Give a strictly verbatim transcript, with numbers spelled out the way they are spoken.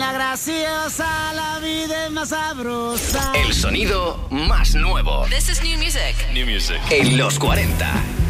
la graciosa, la vida es más sabrosa. El sonido más nuevo. This is new music. New music. En los cuarenta.